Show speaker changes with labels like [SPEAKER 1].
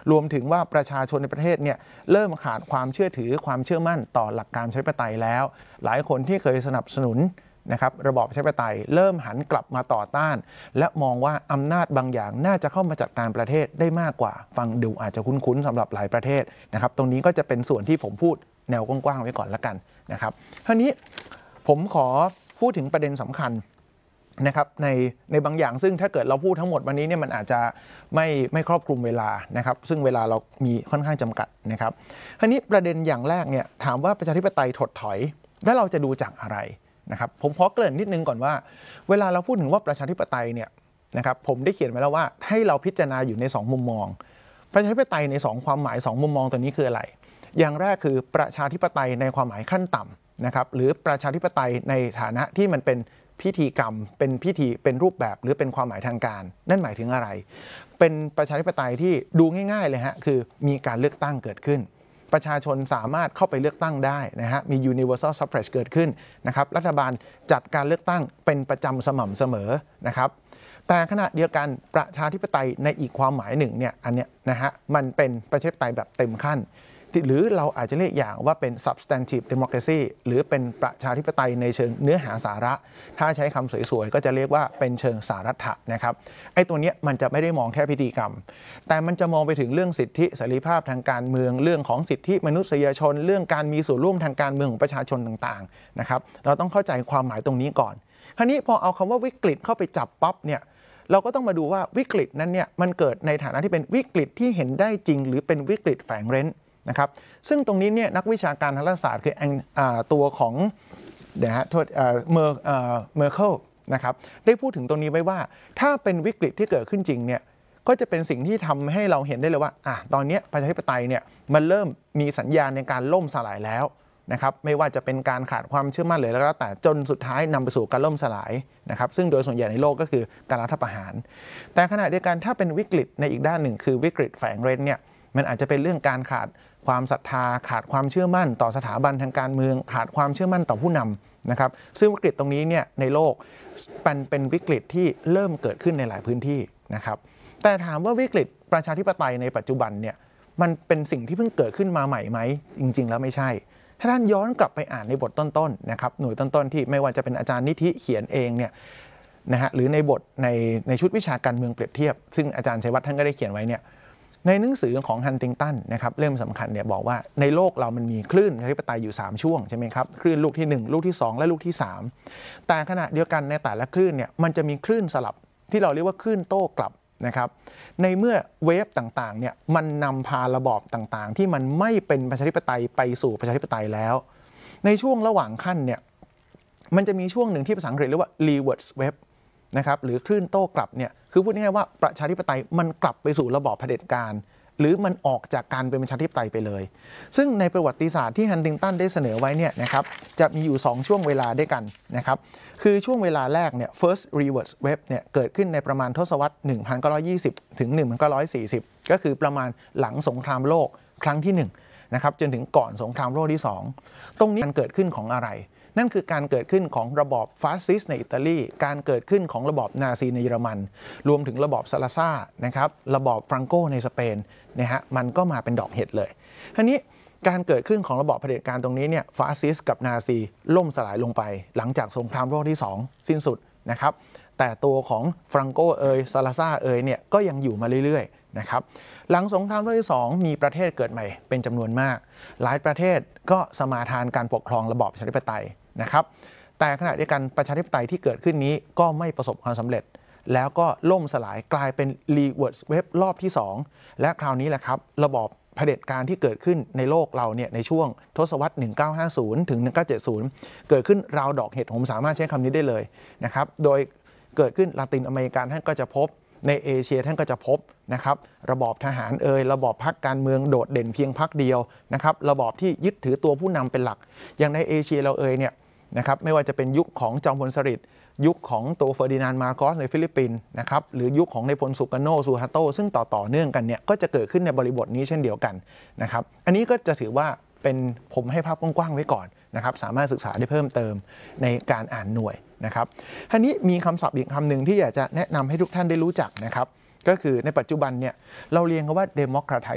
[SPEAKER 1] รวมถึงว่าประชาชนในประเทศเนี่ยเริ่มขาดความเชื่อถือความเชื่อมั่นต่อหลักการประชาธิปไตยแล้วหลายคนที่เคยสนับสนุนนะครับระบอบประชาธิปไตยเริ่มหันกลับมาต่อต้านและมองว่าอำนาจบางอย่างน่าจะเข้ามาจัดการประเทศได้มากกว่าฟังดูอาจจะคุ้นๆสำหรับหลายประเทศนะครับตรงนี้ก็จะเป็นส่วนที่ผมพูดแนวกว้างๆไว้ก่อนละกันนะครับคราวนี้ผมขอพูดถึงประเด็นสำคัญนะครับในบางอย่างซึ่งถ้าเกิดเราพูดทั้งหมดวันนี้เนี่ยมันอาจจะไม่ครอบคลุมเวลานะครับซึ่งเวลาเรามีค่อนข้างจำกัดนะครับคราวนี้ประเด็นอย่างแรกเนี่ยถามว่าประชาธิปไตยถดถอยแล้วเราจะดูจากอะไรนะครับผมขอเกริ่นนิดนึงก่อนว่าเวลาเราพูดถึงว่าประชาธิปไตยเนี่ยนะครับผมได้เขียนไว้แล้วว่าให้เราพิจารณาอยู่ใน2มุมมองประชาธิปไตยใน2ความหมาย2มุมมองตัวนี้คืออะไรอย่างแรกคือประชาธิปไตยในความหมายขั้นต่ำนะครับหรือประชาธิปไตยในฐานะที่มันเป็นพิธีกรรมเป็นพิธีเป็นรูปแบบหรือเป็นความหมายทางการนั่นหมายถึงอะไรเป็นประชาธิปไตยที่ดูง่ายๆเลยฮะคือมีการเลือกตั้งเกิดขึ้นประชาชนสามารถเข้าไปเลือกตั้งได้นะฮะมี universal suffrage เกิดขึ้นนะครับรัฐบาลจัดการเลือกตั้งเป็นประจำสม่ำเสมอนะครับแต่ขณะเดียวกันประชาธิปไตยในอีกความหมายหนึ่งเนี่ยอันเนี้ยนะฮะมันเป็นประชาธิปไตยแบบเต็มขั้นหรือเราอาจจะเรียกอย่างว่าเป็น substantive democracy หรือเป็นประชาธิปไตยในเชิงเนื้อหาสาระถ้าใช้คำสวยๆก็จะเรียกว่าเป็นเชิงสารัฐะนะครับไอ้ตัวเนี้ยมันจะไม่ได้มองแค่พิธีกรรมแต่มันจะมองไปถึงเรื่องสิทธิเสรีภาพทางการเมืองเรื่องของสิทธิมนุษยชนเรื่องการมีส่วนร่วมทางการเมืองของประชาชนต่างๆนะครับเราต้องเข้าใจความหมายตรงนี้ก่อนคราวนี้พอเอาคำว่าวิกฤตเข้าไปจับปั๊บเนี่ยเราก็ต้องมาดูว่าวิกฤตนั้นเนี่ยมันเกิดในฐานะที่เป็นวิกฤตที่เห็นได้จริงหรือเป็นวิกฤตแฝงเร้นนะครับซึ่งตรงนี้เนี่ยนักวิชาการทางรัฐศาสตร์คือตัวของเมอร์เคิลนะครับได้พูดถึงตรงนี้ไว้ว่าถ้าเป็นวิกฤตที่เกิดขึ้นจริงเนี่ยก็จะเป็นสิ่งที่ทำให้เราเห็นได้เลยว่าตอนนี้ประชาธิปไตยเนี่ยมันเริ่มมีสัญญาณในการล่มสลายแล้วนะครับไม่ว่าจะเป็นการขาดความเชื่อมั่นเลยแล้วก็แต่จนสุดท้ายนำไปสู่การล่มสลายนะครับซึ่งโดยส่วนใหญ่ในโลกก็คือการรัฐประหารแต่ขณะเดียวกันถ้าเป็นวิกฤตในอีกด้านหนึ่งคือวิกฤตแฝงเร้นเนี่ยมันอาจจะเป็นเรื่องการขาดความศรัทธาขาดความเชื่อมั่นต่อสถาบันทางการเมืองขาดความเชื่อมั่นต่อผู้นำนะครับซึ่งวิกฤตตรงนี้เนี่ยในโลกเป็นวิกฤตที่เริ่มเกิดขึ้นในหลายพื้นที่นะครับแต่ถามว่าวิกฤตประชาธิปไตยในปัจจุบันเนี่ยมันเป็นสิ่งที่เพิ่งเกิดขึ้นมาใหม่ไหมจริงๆแล้วไม่ใช่ถ้าท่านย้อนกลับไปอ่านในบทต้นๆนะครับหน่วยต้นๆที่ไม่ว่าจะเป็นอาจารย์นิธิเขียนเองเนี่ยนะฮะหรือในบทในชุดวิชาการเมืองเปรียบเทียบซึ่งอาจารย์ชัยวัฒน์ท่านก็ได้เขียนไว้เนี่ยในหนังสือของฮันติงตันนะครับเล่มสำคัญเนี่ยบอกว่าในโลกเรามันมีคลื่นประชาธิปไตยอยู่3ช่วงใช่ไหมครับคลื่นลูกที่1ลูกที่2และลูกที่3แต่ขณะเดียวกันในแต่ละคลื่นเนี่ยมันจะมีคลื่นสลับที่เราเรียกว่าคลื่นโต้กลับนะครับในเมื่อเวฟต่างๆเนี่ยมันนำพาระบอบต่างๆที่มันไม่เป็นประชาธิปไตยไปสู่ประชาธิปไตยแล้วในช่วงระหว่างขั้นเนี่ยมันจะมีช่วงหนึ่งที่ภาษาอังกฤษเรียกว่า reverse wave นะครับหรือคลื่นโต้กลับเนี่ยคือพูดง่ายๆว่าประชาธิปไตยมันกลับไปสู่ระบอบเผด็จการหรือมันออกจากการเป็นประชาธิปไตยไปเลยซึ่งในประวัติศาสตร์ที่ฮันติงตันได้เสนอไว้เนี่ยนะครับจะมีอยู่2ช่วงเวลาด้วยกันนะครับคือช่วงเวลาแรกเนี่ย first reverse wave เนี่ยเกิดขึ้นในประมาณทศวรรษ 1920 ถึง 1940 ก็คือประมาณหลังสงครามโลกครั้งที่1นะครับจนถึงก่อนสงครามโลกที่2ตรงนี้มันเกิดขึ้นของอะไรนั่นคือการเกิดขึ้นของระบอบฟาสซิสต์ในอิตาลีการเกิดขึ้นของระบอบนาซีในเยอรมันรวมถึงระบอบซาลาซ่านะครับระบอบฟรังโกในสเปนนะฮะมันก็มาเป็นดอกเห็ดเลยทีนี้การเกิดขึ้นของระบอบเผด็จการตรงนี้เนี่ยฟาสซิสต์กับนาซีล่มสลายลงไปหลังจากสงครามโลกที่2สิ้นสุดนะครับแต่ตัวของฟรังโกซาลาซ่าเนี่ยก็ยังอยู่มาเรื่อยๆนะครับหลังสงครามโลกที่2มีประเทศเกิดใหม่เป็นจำนวนมากหลายประเทศก็สมาทานการปกครองระบอบประชาธิปไตยนะครับแต่ขณะเดียวกันประชาธิปไตยที่เกิดขึ้นนี้ก็ไม่ประสบความสำเร็จแล้วก็ล่มสลายกลายเป็นรีเวิร์สเวฟรอบที่2และคราวนี้แหละครับระบอบเผด็จการที่เกิดขึ้นในโลกเราเนี่ยในช่วงทศวรรษ 1950 ถึง 1970 เกิดขึ้นราวดอกเห็ดผมสามารถใช้คำนี้ได้เลยนะครับโดยเกิดขึ้นลาตินอเมริกาท่านก็จะพบในเอเชียท่านก็จะพบนะครับระบอบทหารระบอบพรรคการเมืองโดดเด่นเพียงพรรคเดียวนะครับระบอบที่ยึดถือตัวผู้นำเป็นหลักอย่างในเอเชียเราเนี่ยนะครับไม่ว่าจะเป็นยุคของจอมพลสฤษดิ์ยุคของตัวเฟอร์ดินานด์มาโกสในฟิลิปปินส์นะครับหรือยุคของนายพลสุการโนซูฮาโตซึ่งต่อเนื่องกันเนี่ยก็จะเกิดขึ้นในบริบทนี้เช่นเดียวกันนะครับอันนี้ก็จะถือว่าเป็นผมให้ภาพกว้างๆไว้ก่อนนะครับสามารถศึกษาได้เพิ่มเติมในการอ่านหน่วยนะครับทีนี้มีคำศัพท์อีกคำหนึ่งที่อยากจะแนะนำให้ทุกท่านได้รู้จักนะครับก็คือในปัจจุบันเนี่ยเราเรียนกันว่า democratization